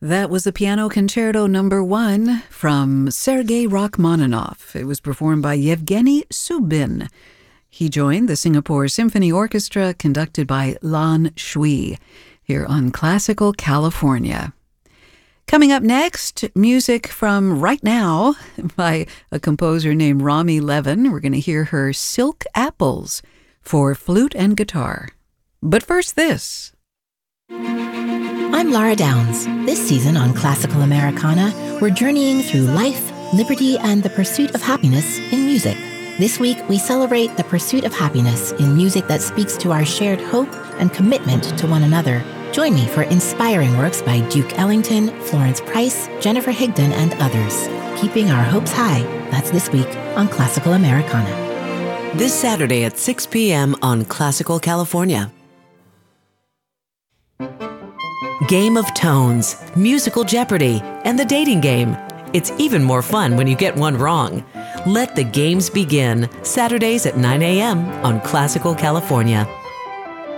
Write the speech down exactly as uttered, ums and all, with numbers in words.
That was the Piano Concerto Number One from Sergei Rachmaninoff. It was performed by Yevgeny Subin. He joined the Singapore Symphony Orchestra, conducted by Lan Shui, here on Classical California. Coming up next, music from Right Now by a composer named Rami Levin. We're going to hear her Silk Apples for flute and guitar. But first, this. I'm Laura Downs. This season on Classical Americana, we're journeying through life, liberty, and the pursuit of happiness in music. This week, we celebrate the pursuit of happiness in music that speaks to our shared hope and commitment to one another. Join me for inspiring works by Duke Ellington, Florence Price, Jennifer Higdon, and others. Keeping our hopes high. That's this week on Classical Americana. This Saturday at six p.m. on Classical California. Game of Tones, Musical Jeopardy, and the dating game. It's even more fun when you get one wrong. Let the games begin, Saturdays at nine a.m. on Classical California.